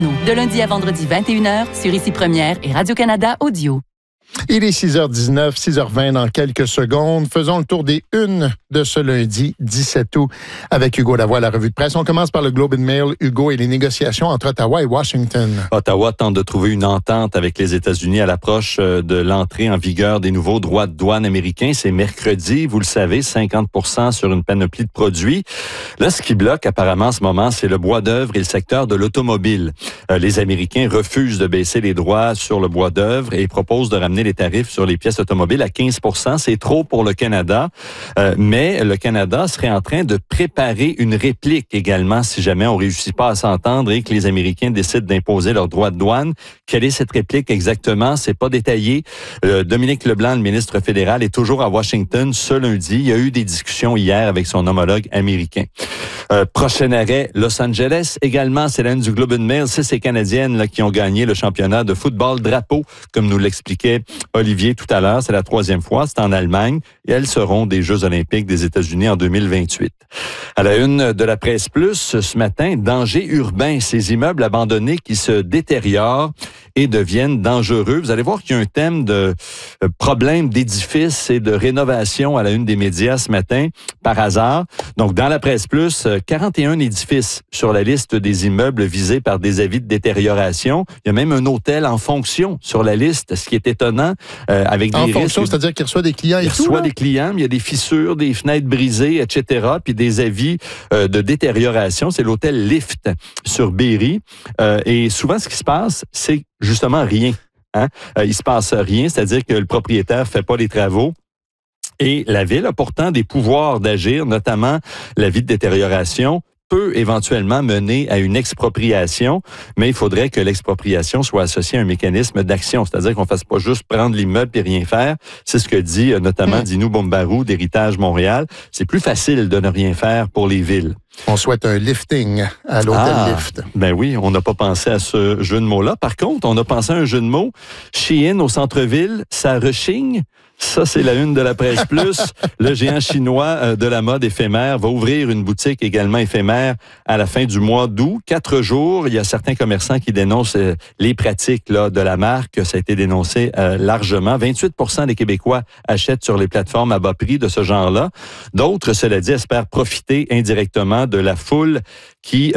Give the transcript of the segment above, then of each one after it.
De lundi à vendredi 21h sur Ici Première et Radio-Canada Audio. Il est 6h19, 6h20 dans quelques secondes. Faisons le tour des unes de ce lundi 17 août avec Hugo Lavoie à la revue de presse. On commence par le Globe and Mail, Hugo, et les négociations entre Ottawa et Washington. Ottawa tente de trouver une entente avec les États-Unis à l'approche de l'entrée en vigueur des nouveaux droits de douane américains. C'est mercredi, vous le savez, 50% sur une panoplie de produits. Là, ce qui bloque apparemment en ce moment, c'est le bois d'œuvre et le secteur de l'automobile. Les Américains refusent de baisser les droits sur le bois d'œuvre et proposent de ramener les tarifs sur les pièces automobiles à 15%. C'est trop pour le Canada, mais le Canada serait en train de préparer une réplique également si jamais on réussit pas à s'entendre et que les Américains décident d'imposer leurs droits de douane. Quelle est cette réplique exactement? C'est pas détaillé. Dominique Leblanc, le ministre fédéral, est toujours à Washington ce lundi. Il y a eu des discussions hier avec son homologue américain. Prochain arrêt, Los Angeles. Également, c'est la une du Globe and Mail. C'est ces Canadiennes là, qui ont gagné le championnat de football drapeau, comme nous l'expliquait Olivier tout à l'heure. C'est la 3e fois. C'est en Allemagne. Et elles seront des Jeux olympiques des États-Unis en 2028. À la une de la Presse Plus, ce matin, danger urbain. Ces immeubles abandonnés qui se détériorent et deviennent dangereux. Vous allez voir qu'il y a un thème de problème d'édifices et de rénovation à la une des médias ce matin, par hasard. Donc, dans la Presse Plus, 41 édifices sur la liste des immeubles visés par des avis de détérioration. Il y a même un hôtel en fonction sur la liste, ce qui est étonnant, avec des risques. En fonction, c'est-à-dire qu'il reçoit des clients et tout? Il reçoit des clients, mais il y a des fissures, des fenêtres brisées, etc., puis des avis de détérioration. C'est l'hôtel Lift sur Berry. Et souvent, ce qui se passe, c'est justement rien. Hein? Il se passe rien, c'est-à-dire que le propriétaire fait pas les travaux. Et la Ville a pourtant des pouvoirs d'agir, notamment l'avis de détérioration peut éventuellement mener à une expropriation, mais il faudrait que l'expropriation soit associée à un mécanisme d'action, c'est-à-dire qu'on ne fasse pas juste prendre l'immeuble et rien faire. C'est ce que dit notamment Dino Bombarou d'Héritage Montréal. C'est plus facile de ne rien faire pour les villes. On souhaite un lifting à l'hôtel Lift. Ben oui, on n'a pas pensé à ce jeu de mots-là. Par contre, on a pensé à un jeu de mots. Shein au centre-ville, ça rechigne. Ça, c'est la une de la Presse Plus. Le géant chinois de la mode éphémère va ouvrir une boutique également éphémère à la fin du mois d'août. 4 jours. Il y a certains commerçants qui dénoncent les pratiques là, de la marque. Ça a été dénoncé largement. 28% des Québécois achètent sur les plateformes à bas prix de ce genre-là. D'autres, cela dit, espèrent profiter indirectement de la foule qui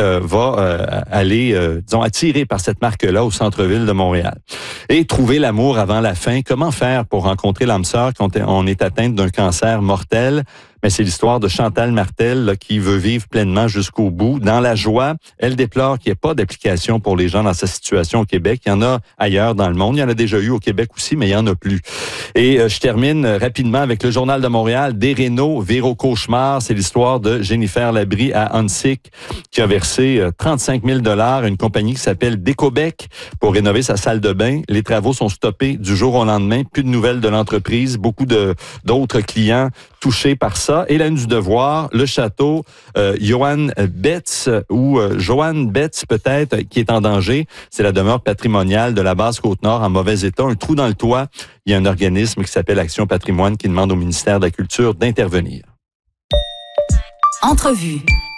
va aller, disons, attirée par cette marque-là au centre-ville de Montréal. Et trouver l'amour avant la fin. Comment faire pour rencontrer l'âme sœur quand on est atteinte d'un cancer mortel? Mais c'est l'histoire de Chantal Martel là, qui veut vivre pleinement jusqu'au bout. Dans la joie, elle déplore qu'il n'y ait pas d'application pour les gens dans sa situation au Québec. Il y en a ailleurs dans le monde. Il y en a déjà eu au Québec aussi, mais il n'y en a plus. Et je termine rapidement avec le Journal de Montréal. Des rénaux virent au cauchemar. C'est l'histoire de Jennifer Labrie à Huntsic qui a versé 35 000 $ à une compagnie qui s'appelle Décobec pour rénover sa salle de bain. Les travaux sont stoppés du jour au lendemain. Plus de nouvelles de l'entreprise. Beaucoup d'autres clients touchés par ça. Et la une du Devoir, le château Johan Betts ou Joanne Betts peut-être, qui est en danger. C'est la demeure patrimoniale de la Basse-Côte-Nord en mauvais état. Un trou dans le toit. Il y a un organisme qui s'appelle Action Patrimoine qui demande au ministère de la Culture d'intervenir. Entrevue.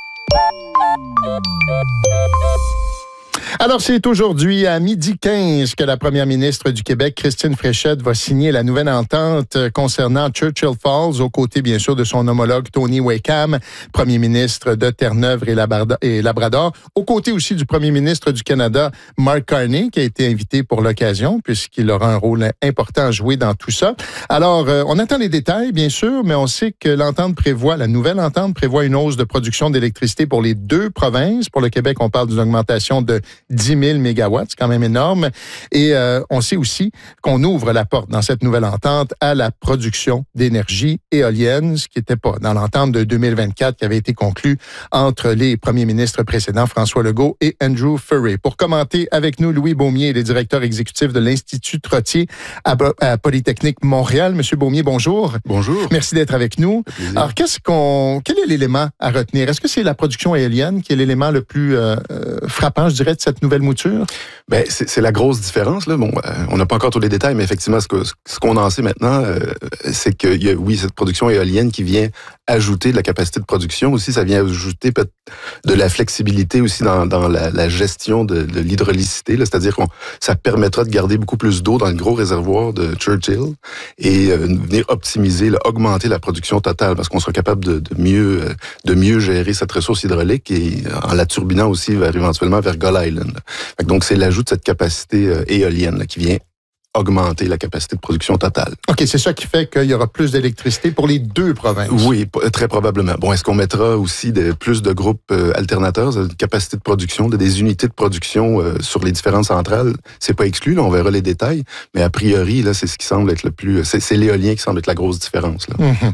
Alors, c'est aujourd'hui à 12h15 que la première ministre du Québec, Christine Fréchette, va signer la nouvelle entente concernant Churchill Falls, aux côtés, bien sûr, de son homologue Tony Wakeham, premier ministre de Terre-Neuve et Labrador, aux côtés aussi du premier ministre du Canada, Mark Carney, qui a été invité pour l'occasion, puisqu'il aura un rôle important à jouer dans tout ça. Alors, on attend les détails, bien sûr, mais on sait que la nouvelle entente prévoit une hausse de production d'électricité pour les 2 provinces. Pour le Québec, on parle d'une augmentation de 10 000 mégawatts, c'est quand même énorme. Et on sait aussi qu'on ouvre la porte dans cette nouvelle entente à la production d'énergie éolienne, ce qui n'était pas dans l'entente de 2024 qui avait été conclue entre les premiers ministres précédents, François Legault et Andrew Furray. Pour commenter avec nous, Louis Beaumier, le directeur exécutif de l'Institut Trottier à Polytechnique Montréal. Monsieur Beaumier, bonjour. Bonjour. Merci d'être avec nous. Alors, quel est l'élément à retenir? Est-ce que c'est la production éolienne qui est l'élément le plus frappant, je dirais, de cette nouvelle mouture? Ben, c'est la grosse différence, là. Bon, on n'a pas encore tous les détails, mais effectivement, ce qu'on en sait maintenant, c'est qu'il y a, oui, cette production éolienne qui vient ajouter de la capacité de production aussi, ça vient ajouter de la flexibilité aussi dans la gestion de l'hydraulicité, c'est-à-dire ça permettra de garder beaucoup plus d'eau dans le gros réservoir de Churchill et venir optimiser, augmenter la production totale parce qu'on sera capable de mieux gérer cette ressource hydraulique et en la turbinant aussi éventuellement vers Gull Island. Donc c'est l'ajout de cette capacité éolienne là, qui vient augmenter la capacité de production totale. OK, c'est ça qui fait qu'il y aura plus d'électricité pour les deux provinces. Oui, très probablement. Bon, est-ce qu'on mettra aussi plus de groupes alternateurs, de capacité de production, des unités de production sur les différentes centrales? C'est pas exclu, là, on verra les détails, mais a priori, là, c'est ce qui semble être le plus... C'est l'éolien qui semble être la grosse différence.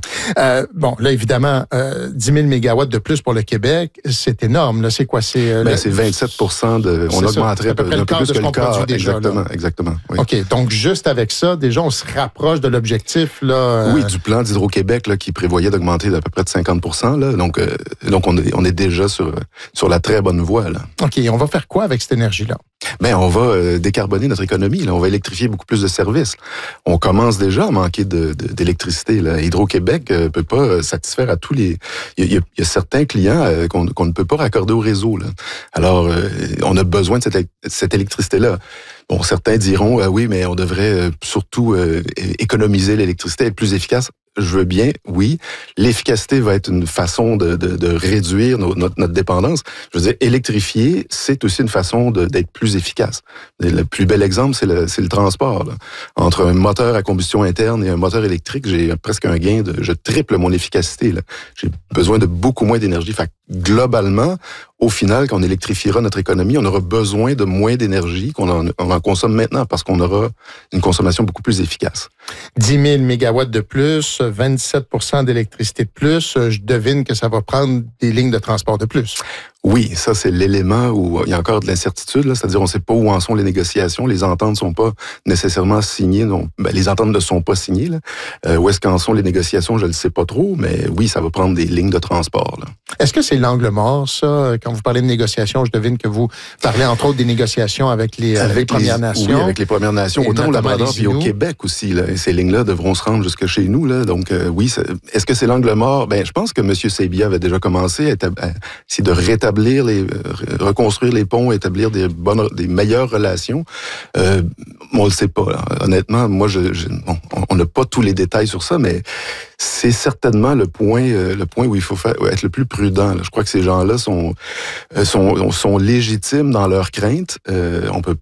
Là. Bon, là, évidemment, 10 000 mégawatts de plus pour le Québec, c'est énorme. Là, c'est quoi? C'est 27 on augmenterait un peu plus que le quart. Exactement. Oui. OK, donc juste avec ça, déjà, on se rapproche de l'objectif. Là, Oui, du plan d'Hydro-Québec là, qui prévoyait d'augmenter d'à peu près de 50 là. Donc on est déjà sur la très bonne voie. Là. OK, on va faire quoi avec cette énergie-là? Ben, on va décarboner notre économie. Là. On va électrifier beaucoup plus de services. On commence déjà à manquer d'électricité. Là. Hydro-Québec peut pas satisfaire à tous les... Il y a certains clients qu'on ne peut pas raccorder au réseau. Là. Alors, on a besoin de cette électricité-là. Bon, certains diront, oui, mais on devrait surtout économiser l'électricité, être plus efficace. Je veux bien, oui. L'efficacité va être une façon de réduire notre dépendance. Je veux dire, électrifier, c'est aussi une façon d'être plus efficace. Le plus bel exemple, c'est le transport. Là. Entre un moteur à combustion interne et un moteur électrique, j'ai presque un gain je triple mon efficacité. Là. J'ai besoin de beaucoup moins d'énergie. Fait que, globalement, au final, quand on électrifiera notre économie, on aura besoin de moins d'énergie qu'on en consomme maintenant parce qu'on aura une consommation beaucoup plus efficace. 10 000 mégawatts de plus, 27 d'électricité de plus. Je devine que ça va prendre des lignes de transport de plus. Oui, ça, c'est l'élément où il y a encore de l'incertitude, là, c'est-à-dire on ne sait pas où en sont les négociations, les ententes ne sont pas nécessairement signées, les ententes ne sont pas signées. Là. Où est-ce qu'en sont les négociations, je ne le sais pas trop, mais oui, ça va prendre des lignes de transport. Là. Est-ce que c'est l'angle mort, ça? Quand vous parlez de négociations, je devine que vous parlez entre autres des négociations avec les Premières Nations. Oui, avec les Premières Nations, autant au Labrador puis au Québec aussi. Là. Et ces lignes-là devront se rendre jusque chez nous. Là. Donc oui, est-ce que c'est l'angle mort? Ben, je pense que M. Sabia avait déjà commencé à essayer de reconstruire les ponts, établir des meilleures relations. On le sait pas. Là. Honnêtement, moi, on n'a pas tous les détails sur ça, mais c'est certainement le point où il faut être le plus prudent. Là. Je crois que ces gens-là sont légitimes dans leurs craintes. On peut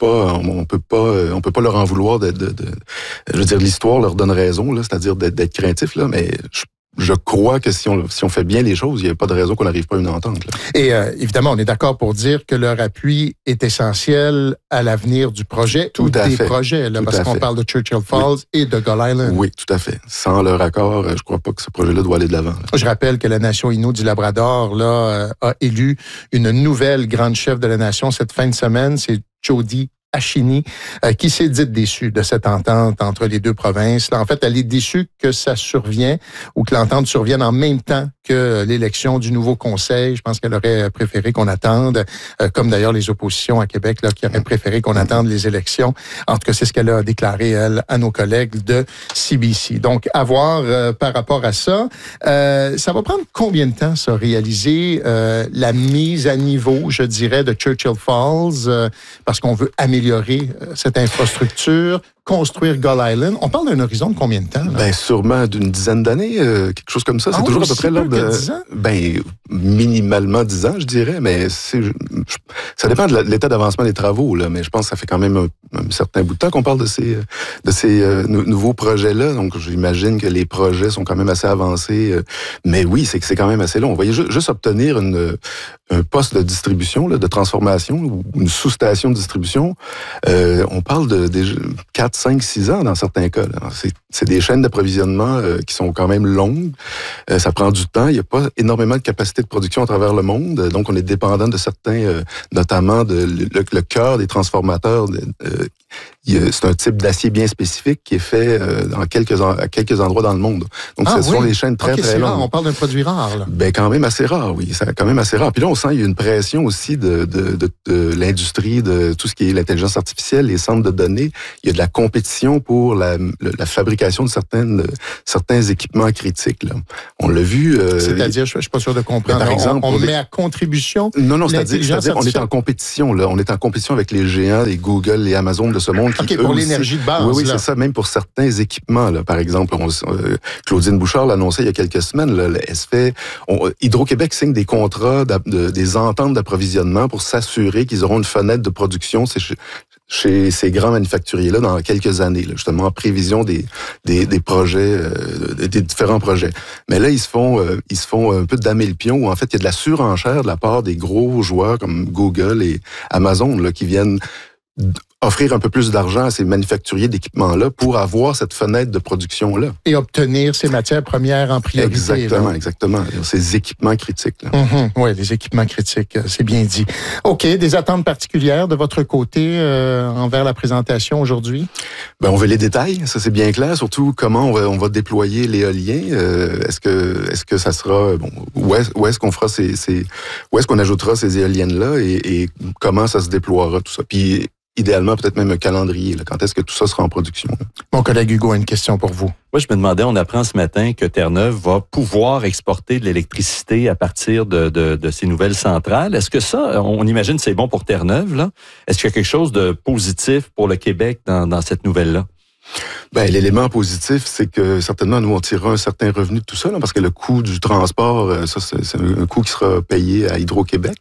pas leur en vouloir je veux dire, l'histoire leur donne raison, là, c'est-à-dire d'être craintif, là, mais je crois que si on fait bien les choses, il n'y a pas de raison qu'on n'arrive pas à une entente. Là. Et évidemment, on est d'accord pour dire que leur appui est essentiel à l'avenir du projet projets, là, parce qu'on parle de Churchill Falls et de Gull Island. Oui, tout à fait. Sans leur accord, je ne crois pas que ce projet-là doit aller de l'avant. Là. Je rappelle que la nation Innu du Labrador là, a élu une nouvelle grande chef de la nation cette fin de semaine. C'est Jody Achini, qui s'est dite déçue de cette entente entre les deux provinces. Là, en fait, elle est déçue que ça survient ou que l'entente survienne en même temps que l'élection du nouveau conseil. Je pense qu'elle aurait préféré qu'on attende, comme d'ailleurs les oppositions à Québec, là, qui auraient préféré qu'on attende les élections. En tout cas, c'est ce qu'elle a déclaré, elle, à nos collègues de CBC. Donc, à voir par rapport à ça. Ça va prendre combien de temps, ça, réaliser la mise à niveau, je dirais, de Churchill Falls, parce qu'on veut améliorer cette infrastructure, construire Gull Island. On parle d'un horizon de combien de temps? Là? Ben, sûrement d'une dizaine d'années, quelque chose comme ça. C'est toujours à peu près l'ordre de 10 ans? Ben, minimalement 10 ans, je dirais, mais ça dépend de l'état d'avancement des travaux, là, mais je pense que ça fait quand même un certain bout de temps qu'on parle de ces nouveaux projets-là. Donc, j'imagine que les projets sont quand même assez avancés. Mais oui, c'est quand même assez long. Vous voyez, juste obtenir un poste de distribution, là, de transformation, ou une sous-station de distribution, on parle de 4, 5, 6 ans dans certains cas. Là. C'est des chaînes d'approvisionnement qui sont quand même longues. Ça prend du temps. Il n'y a pas énormément de capacité de production à travers le monde. Donc, on est dépendant de certains, notamment le cœur des transformateurs c'est un type d'acier bien spécifique qui est fait à quelques endroits dans le monde. Donc, ce sont des chaînes très, très longues. On parle d'un produit rare, là. Ben, quand même assez rare, oui. C'est quand même assez rare. Puis là, on sent qu'il y a une pression aussi de l'industrie, de tout ce qui est l'intelligence artificielle, les centres de données. Il y a de la compétition pour la fabrication de certains équipements critiques, là. On l'a vu. C'est-à-dire, je suis pas sûr de comprendre. Par exemple, on met à contribution. Non, c'est-à-dire, on est en compétition, là. On est en compétition avec les géants, les Google, les Amazon de ce monde. OK, pour l'énergie de base. Oui, c'est ça. Même pour certains équipements, là. Par exemple, Claudine Bouchard l'annonçait il y a quelques semaines, là. Hydro-Québec signe des contrats, des ententes d'approvisionnement pour s'assurer qu'ils auront une fenêtre de production chez ces grands manufacturiers-là dans quelques années, là, justement en prévision des projets, des différents projets. Mais là, ils se font un peu damer le pion, où en fait, il y a de la surenchère de la part des gros joueurs comme Google et Amazon, là, qui viennent offrir un peu plus d'argent à ces manufacturiers d'équipements-là pour avoir cette fenêtre de production-là. Et obtenir ces matières premières en priorité. Exactement. Ces équipements critiques. Oui, les équipements critiques, c'est bien dit. OK, des attentes particulières de votre côté envers la présentation aujourd'hui? Ben, on veut les détails, ça c'est bien clair, surtout comment on va déployer l'éolien. Est-ce que ça sera... Bon, où est-ce qu'on fera où est-ce qu'on ajoutera ces éoliennes-là et comment ça se déploiera, tout ça. Puis, idéalement, peut-être même un calendrier. Là, quand est-ce que tout ça sera en production? Là? Mon collègue Hugo a une question pour vous. Moi, je me demandais, on apprend ce matin que Terre-Neuve va pouvoir exporter de l'électricité à partir de ces nouvelles centrales. Est-ce que ça, on imagine que c'est bon pour Terre-Neuve, là? Est-ce qu'il y a quelque chose de positif pour le Québec dans cette nouvelle-là? Ben, l'élément positif, c'est que certainement, nous, on tirera un certain revenu de tout ça, là, parce que le coût du transport, ça, c'est un coût qui sera payé à Hydro-Québec.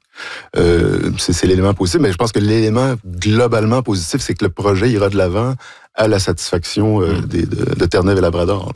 C'est l'élément positif, mais je pense que l'élément globalement positif, c'est que le projet ira de l'avant à la satisfaction de Terre-Neuve et Labrador.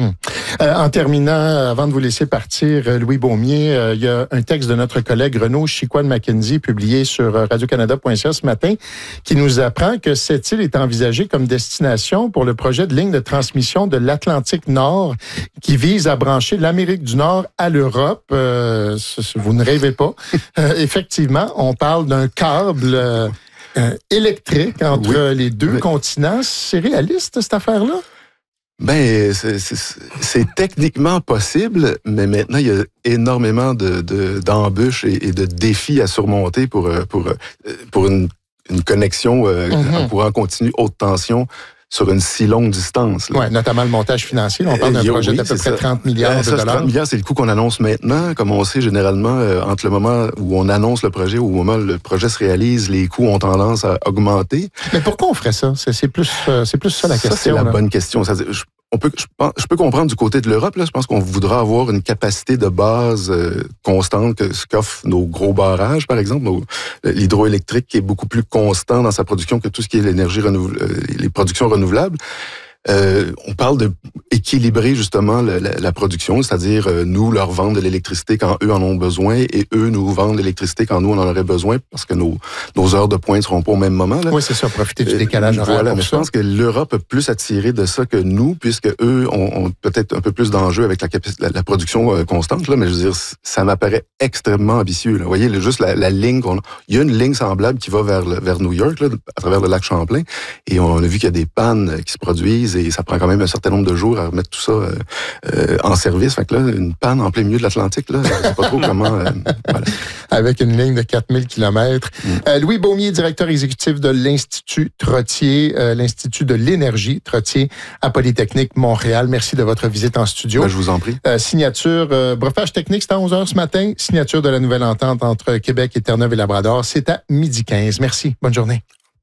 En terminant, avant de vous laisser partir, Louis Beaumier, il y a un texte de notre collègue Renaud Chicoine-Mackenzie publié sur radiocanada.ca ce matin qui nous apprend que cette île est envisagée comme destination pour le projet de ligne de transmission de l'Atlantique Nord qui vise à brancher l'Amérique du Nord à l'Europe. Vous ne rêvez pas. Effectivement, on parle d'un câble électrique entre les deux continents. C'est réaliste, cette affaire-là? Ben, c'est techniquement possible, mais maintenant, il y a énormément d'embûches et de défis à surmonter pour une connexion en courant continu haute tension sur une si longue distance. Oui, notamment le montage financier. On parle d'un projet d'à peu près 30 milliards de dollars. 30 milliards, c'est le coût qu'on annonce maintenant. Comme on sait, généralement, entre le moment où on annonce le projet ou au moment où le projet se réalise, les coûts ont tendance à augmenter. Mais pourquoi on ferait ça? C'est plus ça la question. Ça, c'est la bonne question. Je peux comprendre du côté de l'Europe, là, je pense qu'on voudra avoir une capacité de base constante que ce qu'offrent nos gros barrages, par exemple. L'hydroélectrique qui est beaucoup plus constant dans sa production que tout ce qui est l'énergie renouvelable, les productions renouvelables. On parle de équilibrer justement la production, c'est-à-dire nous leur vendre de l'électricité quand eux en ont besoin et eux nous vendent l'électricité quand nous on en aurait besoin parce que nos heures de pointe seront pas au même moment. Là. Oui, c'est ça, profiter du décalage horaire. Voilà, mais je pense que l'Europe a plus attiré de ça que nous, puisque eux ont peut-être un peu plus d'enjeux avec la production constante. Là, mais je veux dire, ça m'apparaît extrêmement ambitieux. Là. Vous voyez, juste la ligne il y a une ligne semblable qui va vers New York, là, à travers le lac Champlain, et on a vu qu'il y a des pannes qui se produisent. Et ça prend quand même un certain nombre de jours à remettre tout ça en service. Fait que là, une panne en plein milieu de l'Atlantique, là, je sais pas trop comment... voilà. Avec une ligne de 4000 km. Louis Beaumier, directeur exécutif de l'Institut Trottier, l'Institut de l'énergie Trottier à Polytechnique Montréal. Merci de votre visite en studio. Ben, je vous en prie. Signature, breuvage technique, c'est à 11h ce matin. Signature de la nouvelle entente entre Québec et Terre-Neuve et Labrador. C'est à 12h15. Merci. Bonne journée.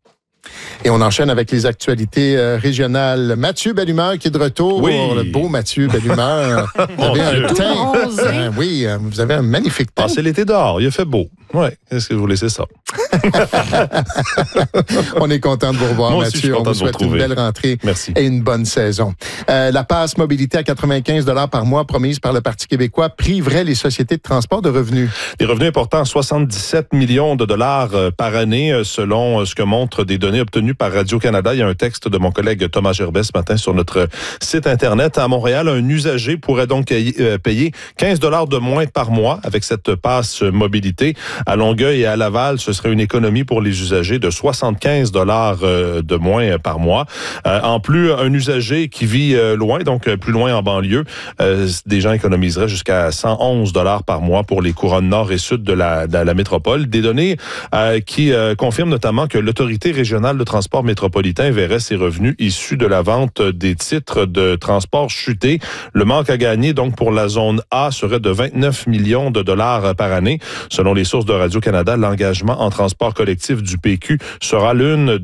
Et on enchaîne avec les actualités régionales. Mathieu Bellumeur qui est de retour. Oui. Le beau Mathieu Bellumeur. Vous avez un teint. Oui, vous avez un magnifique teint. C'est l'été dehors. Il a fait beau. Oui, est-ce que vous laissez ça? On est content de vous revoir, Moi aussi, Mathieu. On vous souhaite une belle rentrée. Merci. Et une bonne saison. La passe mobilité à 95 $ par mois promise par le Parti québécois priverait les sociétés de transport de revenus. Des revenus importants, 77 millions de dollars par année, selon ce que montrent des données obtenues par Radio-Canada. Il y a un texte de mon collègue Thomas Gerbet ce matin sur notre site Internet. À Montréal, un usager pourrait donc payer 15 $ de moins par mois avec cette passe mobilité. À Longueuil et à Laval, ce serait une économie pour les usagers de 75 $ de moins par mois. En plus, un usager qui vit loin, donc plus loin en banlieue, des gens économiseraient jusqu'à 111 $ par mois pour les couronnes nord et sud de la métropole. Des données qui confirment notamment que l'Autorité régionale de transport métropolitain verrait ses revenus issus de la vente des titres de transport chuter. Le manque à gagner, donc, pour la zone A serait de 29 millions de dollars par année. Selon les sources de Radio-Canada, l'engagement en transport collectif du PQ sera l'une